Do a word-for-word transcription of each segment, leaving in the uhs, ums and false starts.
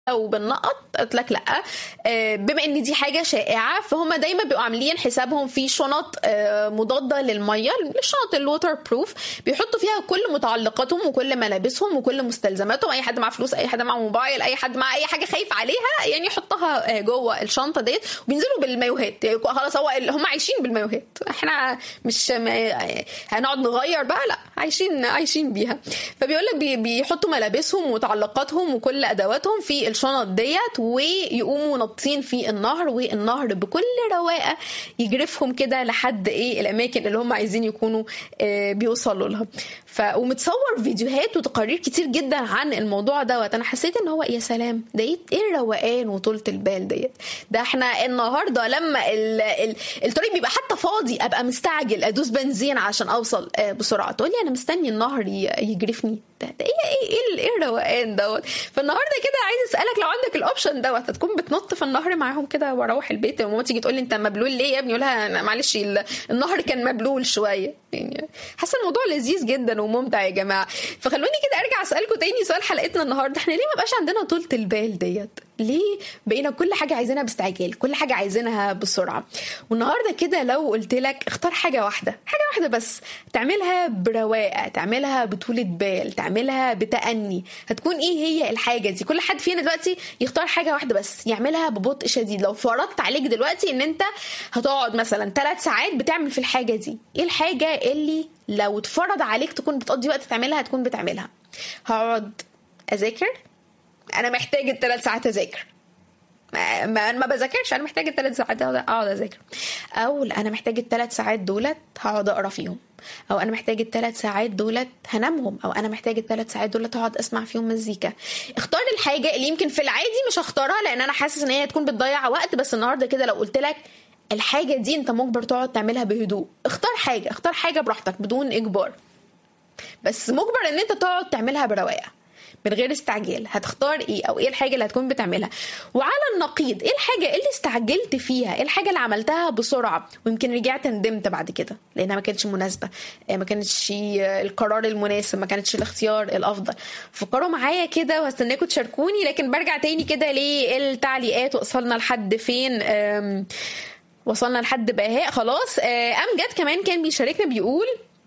وبالنقط. قلت لك لا، بما ان دي حاجه شائعه فهم دايما بيبقوا عاملين حسابهم في شنط مضاده للميه، الشنط الووتر بروف، بيحطوا فيها كل متعلقاتهم وكل ملابسهم وكل مستلزماتهم. اي حد معاه فلوس، اي حد معاه موبايل، اي حد معاه اي حاجه خايف عليها يعني يحطها جوه الشنطه ديت، وبينزلوا بالمايوهات. يعني خلاص هو هم عايشين بالمايوهات، احنا مش هنقعد نغير بقى، لا عايشين عايشين بيها. فبيقول لك بيحطوا ملابسهم ومتعلقاتهم وكل ادواتهم في الشنط ديت، ويقوموا نطين في النهر، والنهر بكل رواقه يجرفهم كده لحد ايه الاماكن اللي هم عايزين يكونوا آه بيوصلوا لها. ف ومتصور فيديوهات وتقارير كتير جدا عن الموضوع دوت. انا حسيت ان هو يا سلام، ده ايه الروقان وطولة البال ديت. ده احنا النهارده لما ال... ال... الطريق بيبقى حتى فاضي ابقى مستعجل ادوس بنزين عشان اوصل آه بسرعه، تقولي انا مستني النهر يجرفني. ده ايه ايه ايه الروقان دوت. فالنهارده كده عايز اسالك، لو عندك الاوبشن دوت هتكون بتنط في النهر معاهم كده واروح البيت، وماما تيجي تقول لي انت مبلول ليه يا ابني، اقولها معلش النهر كان مبلول شويه. يعني حاسه الموضوع لذيذ جدا وممتع يا جماعه. فخلوني كده ارجع اسالكم تاني سؤال حلقتنا النهارده، احنا ليه ما بقاش عندنا طولة البال ديت؟ ليه بقينا كل حاجه عايزينها باستعجال، كل حاجه عايزينها بسرعه؟ والنهارده كده لو قلت لك اختار حاجه واحده، حاجه واحده بس تعملها برواقه، تعملها بطولة بال، تعملها بتأني، هتكون ايه هي الحاجه دي؟ كل حد فينا دلوقتي يختار حاجه واحده بس يعملها ببطء شديد. لو فرضت عليك دلوقتي ان انت هتقعد مثلا ثلاث ساعات بتعمل في الحاجه دي، ايه الحاجه اللي لو اتفرض عليك تكون بتقضي وقت تعملها هتكون بتعملها؟ هقعد اذاكر، انا محتاج الثلاث ساعات اذاكر، ما انا ما بذاكرش، انا محتاج الثلاث ساعات اقعد اذاكر. او انا محتاج الثلاث ساعات دولت هقعد اقرا فيهم، او انا محتاج الثلاث ساعات دولت هنامهم، او انا محتاج الثلاث ساعات دولت هقعد اسمع فيهم مزيكا. اختار الحاجه اللي يمكن في العادي مش هختارها لان انا حاسس ان هي تكون بتضيع وقت، بس النهارده كده لو قلت لك الحاجه دي انت مجبر تقعد تعملها بهدوء، اختار حاجه، اختار حاجه براحتك بدون اجبار، بس مجبر ان انت تقعد تعملها برواقه من غير استعجال. هتختار ايه؟ او ايه الحاجه اللي هتكون بتعملها؟ وعلى النقيض، ايه الحاجه اللي استعجلت فيها؟ ايه الحاجه اللي عملتها بسرعه ويمكن رجعت ندمت بعد كده لانها ما كانتش مناسبه، ما كانتش القرار المناسب، ما كانتش الاختيار الافضل؟ فكروا معايا كده وهستناكم تشاركوني. لكن برجع تاني كده للتعليقات، وصلنا لحد فين؟ وصلنا لحد بهاء خلاص. امجد كمان كان بيشاركنا بيقول،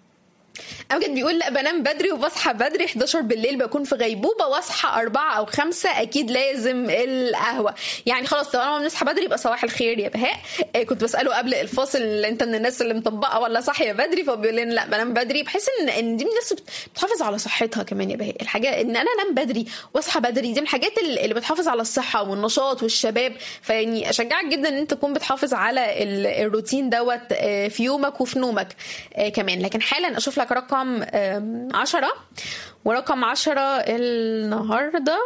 أمجد بيقول لا بنام بدري وبصحى بدري، حداشر بالليل بكون في غيبوبة واصحى أربعة أو خمسة، أكيد لازم القهوة. يعني خلاص طالما بنصحى بدري يبقى صباح الخير يا بهاء. كنت بسأله قبل الفاصل أنت من الناس اللي مطبقة ولا صاحية بدري؟ فبيقول لنا لا بنام بدري. بحس إن إن دي من الناس بتحافظ على صحتها كمان يا بهاء. الحاجة إن أنا أنام بدري واصحى بدري دي من الحاجات اللي بتحافظ على الصحة والنشاط والشباب. فيعني أشجعك جدا إن أنت تكون بتحافظ على الروتين دوت في يومك وفي نومك كمان. لكن حالا أشوف لك رقم عشرة، ورقم عشرة النهاردة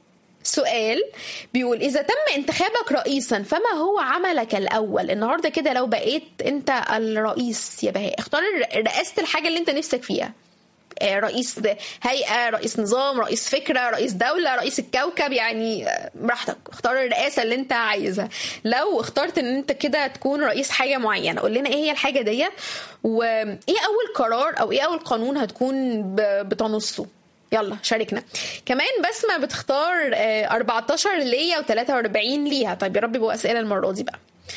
سؤال بيقول إذا تم انتخابك رئيسا فما هو عملك الأول؟ النهاردة كده لو بقيت أنت الرئيس يا بهاء، اختار رئاسة الحاجة اللي أنت نفسك فيها. رئيس هيئة، رئيس نظام، رئيس فكرة، رئيس دولة، رئيس الكوكب، يعني براحتك اختار الرئاسة اللي انت عايزها. لو اخترت ان انت كده تكون رئيس حاجة معينة، قول لنا ايه هي الحاجة دي، وايه اول قرار او ايه اول قانون هتكون بتنصه. يلا شاركنا. كمان بسمة بتختار أربعتاشر ليا وثلاثة وأربعين ليها. طيب يا رب بقى أسئلة المرة دي بقى.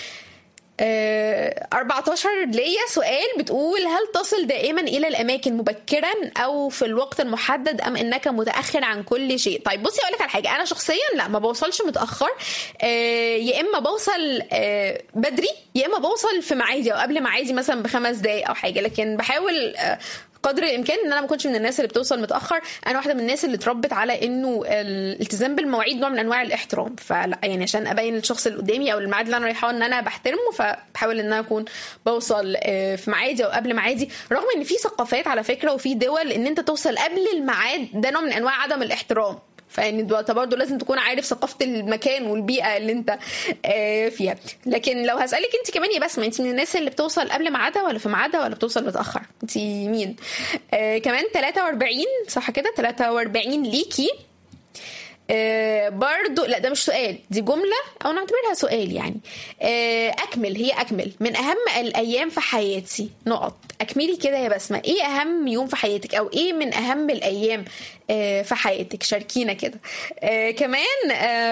أربعتاشر ليا سؤال بتقول هل تصل دائما إلى الأماكن مبكرا أو في الوقت المحدد أم إنك متأخر عن كل شيء؟ طيب بصي أقولك على حاجة، أنا شخصيا لا ما بوصلش متأخر، يا إما بوصل بدري يا إما بوصل في معادي أو قبل معادي مثلا بخمس دقايق أو حاجة. لكن بحاول قدر الامكان ان انا ما كنتش من الناس اللي بتوصل متاخر. انا واحده من الناس اللي اتربت على انه الالتزام بالمواعيد نوع من انواع الاحترام، فلا يعني عشان ابين للشخص اللي قدامي او الميعاد اللي انا رايحاه ان انا بحترمه، فبحاول ان انا اكون بوصل في معادي او قبل معادي. رغم ان في ثقافات على فكره وفي دول ان انت توصل قبل الميعاد ده نوع من انواع عدم الاحترام، فان برضه لازم تكون عارف ثقافه المكان والبيئه اللي انت فيها. لكن لو هسالك انت كمان يا بسمه، انت من الناس اللي بتوصل قبل ميعادها ولا في ميعادها ولا بتوصل متاخر؟ انت مين؟ كمان ثلاثة وأربعين صح كده، ثلاثة وأربعين ليكي. آه برضو لا، ده مش سؤال، دي جملة او نعتبرها سؤال يعني. آه اكمل، هي اكمل من اهم الايام في حياتي نقط. اكملي كده يا بسمة، ايه اهم يوم في حياتك او ايه من اهم الايام آه في حياتك؟ شاركينا كده. آه كمان آه